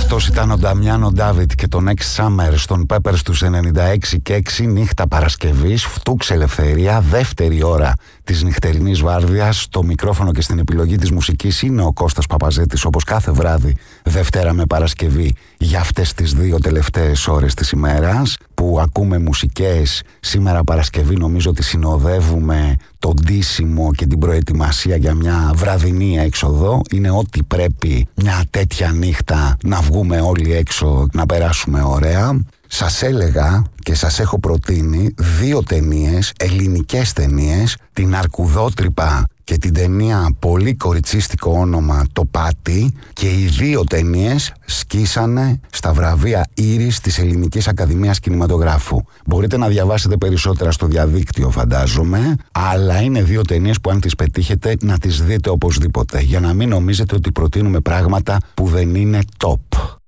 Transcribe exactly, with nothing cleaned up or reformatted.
Αυτός ήταν ο Νταμιάνο Ντάβιτ και το Next Summer στον Peppers τους ενενήντα έξι και έξι, νύχτα Παρασκευής, φτούξε ελευθερία, δεύτερη ώρα της νυχτερινής βάρδιας. Στο μικρόφωνο και στην επιλογή της μουσικής είναι ο Κώστας Παπαζέτης, όπως κάθε βράδυ, Δευτέρα με Παρασκευή, για αυτές τις δύο τελευταίες ώρες της ημέρας, που ακούμε μουσικές. Σήμερα Παρασκευή νομίζω ότι συνοδεύουμε το ντύσιμο και την προετοιμασία για μια βραδινή έξοδο. Είναι ό,τι πρέπει μια τέτοια νύχτα να βγούμε όλοι έξω, να περάσουμε ωραία. Σας έλεγα και σας έχω προτείνει δύο ταινίες, ελληνικές ταινίες, την Αρκουδότρυπα και την ταινία πολύ κοριτσίστικο όνομα Το Πάτι, και οι δύο ταινίες σκίσανε στα βραβεία Ήρης της Ελληνικής Ακαδημίας Κινηματογράφου. Μπορείτε να διαβάσετε περισσότερα στο διαδίκτυο, φαντάζομαι, αλλά είναι δύο ταινίες που αν τις πετύχετε να τις δείτε οπωσδήποτε, για να μην νομίζετε ότι προτείνουμε πράγματα που δεν είναι top.